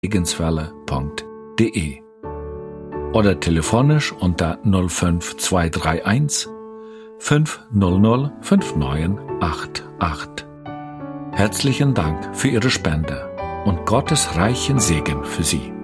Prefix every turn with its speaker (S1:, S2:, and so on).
S1: segenswelle.de oder telefonisch unter 05231 500 5988. Herzlichen Dank für Ihre Spende und Gottes reichen Segen für Sie.